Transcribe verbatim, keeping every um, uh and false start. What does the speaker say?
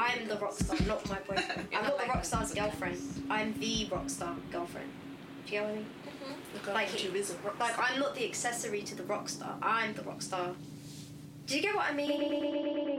I'm the rock star, not my boyfriend. I'm not the rock star's girlfriend. I'm the rock star girlfriend. Do you get what I mean? Mm-hmm. Like, who is a rock like star. I'm not the accessory to the rock star. I'm the rock star. Do you get what I mean?